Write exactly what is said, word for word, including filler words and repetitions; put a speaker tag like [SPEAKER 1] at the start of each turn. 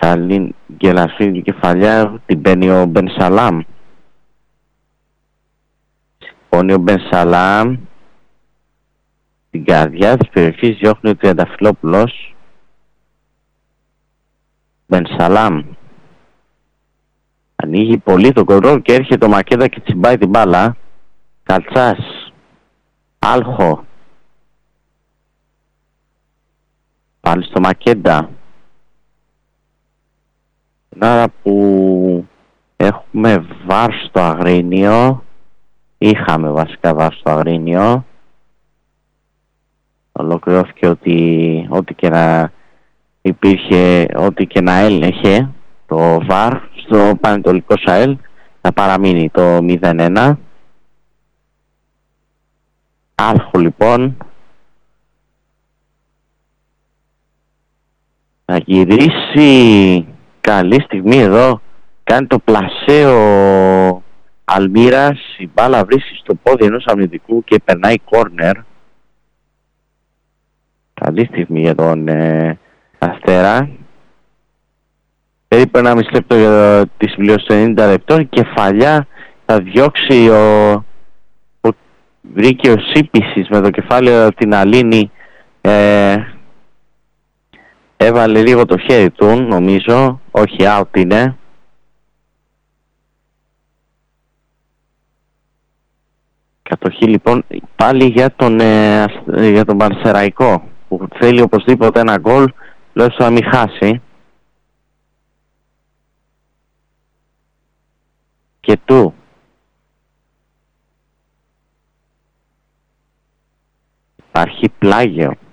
[SPEAKER 1] Γκελασφίλη κεφαλιά, την παίρνει ο Μπενσαλάμ. Σηκώνει ο Μπενσαλάμ. Στην καρδιά της περιοχής διώχνει ο Τριανταφυλόπουλος. Μπενσαλάμ. Ανοίγει πολύ το κοντρόλ και έρχεται ο Μακέντα και τσιμπάει την μπάλα. Καλτσάς. Άλχο. Πάλι στο Μακέντα. Άρα που έχουμε βάρ στο Αγρίνιο. Είχαμε βασικά βάρ στο Αγρίνιο. Ολοκληρώθηκε ότι ό,τι και να υπήρχε, ό,τι και να έλεγχε το βάρ στο Πανετολικό ΣΑΕΛ θα παραμείνει το μηδέν ένα. Άρχο λοιπόν θα γυρίσει. Καλή στιγμή εδώ. Κάνει το πλασέο Αλμύρας. Η μπάλα βρίσκει στο πόδι ενός αμυντικού και περνάει κόρνερ. Καλή στιγμή για τον ε, Αστέρα. Περίπου ένα μισή λεπτό για τη συμπλήρωση των ενενήντα λεπτών. Κεφαλιά θα διώξει ο, ο βρήκε ο Σίπησης με το κεφάλαιο την Αλίνη. Ε, έβαλε λίγο το χέρι του νομίζω. Όχι, out είναι. Κατοχή λοιπόν πάλι για τον, ε, για τον Πανσεραϊκό που θέλει οπωσδήποτε ένα γκολ λόγω να μην χάσει. Και του υπάρχει πλάγιο.